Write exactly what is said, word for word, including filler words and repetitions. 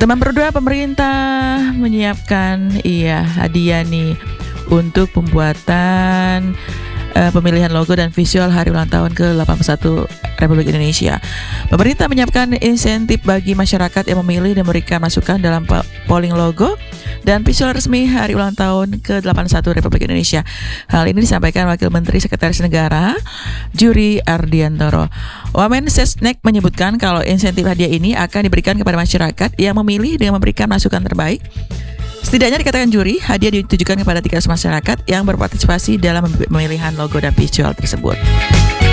Teman berdua, pemerintah menyiapkan iya hadiah nih untuk pembuatan uh, pemilihan logo dan visual hari ulang tahun ke delapan puluh satu Republik Indonesia. Pemerintah menyiapkan insentif bagi masyarakat yang memilih dan memberikan masukan dalam polling logo dan visual resmi hari ulang tahun ke delapan puluh satu Republik Indonesia. Hal ini disampaikan Wakil Menteri Sekretaris Negara Juri Ardiantoro. Wamen Sesnek menyebutkan kalau insentif hadiah ini akan diberikan kepada masyarakat yang memilih dengan memberikan masukan terbaik. Setidaknya dikatakan juri, hadiah ditujukan kepada tiga ratus masyarakat yang berpartisipasi dalam pemilihan logo dan visual tersebut.